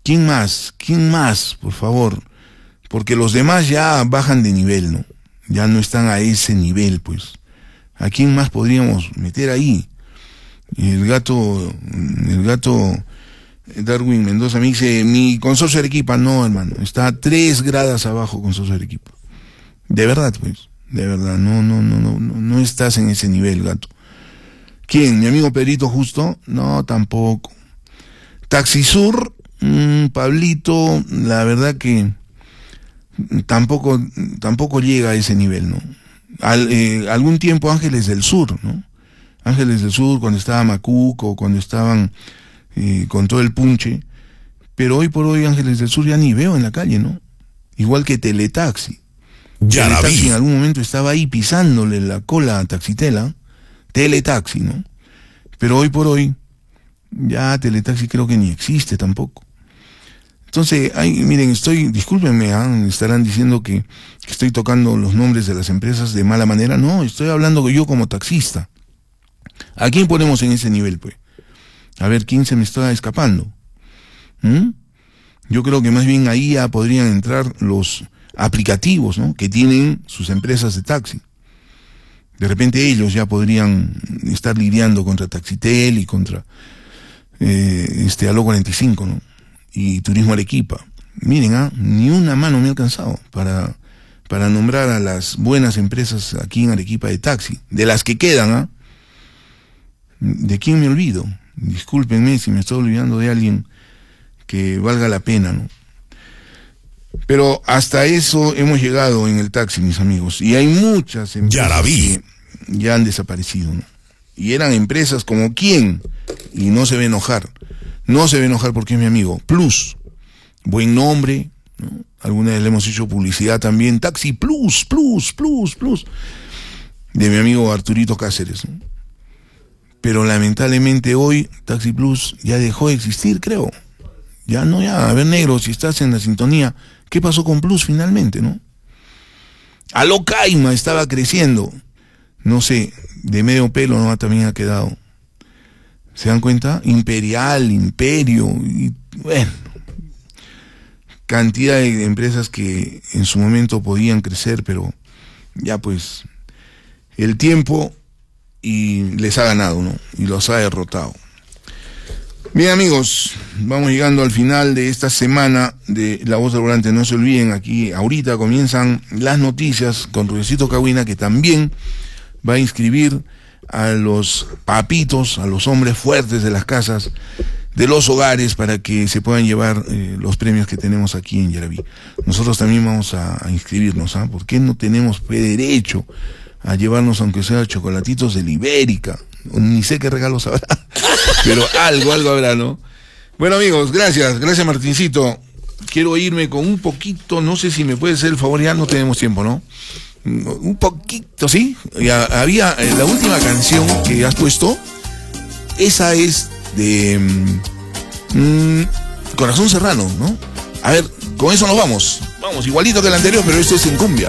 ¿Quién más? ¿Quién más, por favor? Porque los demás ya bajan de nivel, ¿no? Ya no están a ese nivel, pues. ¿A quién más podríamos meter ahí? El gato Darwin Mendoza me dice, mi Consorcio Arequipa, no, hermano, está 3 gradas abajo Consorcio Arequipa. De verdad, pues, de verdad, no estás en ese nivel, gato. ¿Quién? ¿Mi amigo Pedrito Justo? No, tampoco. Taxisur, Pablito, la verdad que tampoco llega a ese nivel, ¿no? Algún tiempo Ángeles del Sur, ¿no? Ángeles del Sur, cuando estaba Macuco, cuando estaban con todo el punche, pero hoy por hoy Ángeles del Sur ya ni veo en la calle, ¿no? Igual que Teletaxi. Ya la vi. Teletaxi en algún momento estaba ahí pisándole la cola a Taxitela, Teletaxi, ¿no? Pero hoy por hoy, ya Teletaxi creo que ni existe tampoco. Entonces, miren, discúlpenme, estarán diciendo que estoy tocando los nombres de las empresas de mala manera. No, estoy hablando yo como taxista. ¿A quién ponemos en ese nivel, pues? A ver, ¿quién se me está escapando? Yo creo que más bien ahí ya podrían entrar los aplicativos, ¿no? Que tienen sus empresas de taxi. De repente ellos ya podrían estar lidiando contra Taxitel y contra Aló 45, ¿no? Y Turismo Arequipa. Miren, ni una mano me ha alcanzado para nombrar a las buenas empresas aquí en Arequipa de taxi, de las que quedan, ¿De quién me olvido? Discúlpenme si me estoy olvidando de alguien que valga la pena, ¿no? Pero hasta eso hemos llegado en el taxi, mis amigos, y hay muchas empresas que ya han desaparecido, ¿no? Y eran empresas como ¿quién? Y no se va a enojar porque es mi amigo. Plus, buen nombre, ¿no? Alguna vez le hemos hecho publicidad también, Taxi Plus, de mi amigo Arturito Cáceres, ¿no? Pero lamentablemente hoy Taxi Plus ya dejó de existir, creo. A ver, negro, si estás en la sintonía, ¿qué pasó con Plus finalmente, no? Aló Caima estaba creciendo. No sé, de medio pelo no también ha quedado. ¿Se dan cuenta? Imperial, Imperio, y bueno, cantidad de empresas que en su momento podían crecer, pero ya pues el tiempo y les ha ganado, ¿no? Y los ha derrotado. Bien, amigos, vamos llegando al final de esta semana de La Voz del Volante. No se olviden, aquí ahorita comienzan las noticias con Rudecito Cahuina, que también va a inscribir a los papitos, a los hombres fuertes de las casas, de los hogares, para que se puedan llevar los premios que tenemos aquí en Yaraví. Nosotros también vamos a inscribirnos, ¿por qué no tenemos derecho a llevarnos, aunque sea chocolatitos de la Ibérica? Ni sé qué regalos habrá, pero algo habrá, ¿no? Bueno, amigos, gracias Martincito. Quiero irme con un poquito, no sé si me puede hacer el favor, ya no tenemos tiempo, ¿no? Un poquito, ¿sí? Había la última canción que has puesto, esa es de Corazón Serrano, ¿no? A ver, con eso nos vamos igualito que el anterior, pero esto es en cumbia.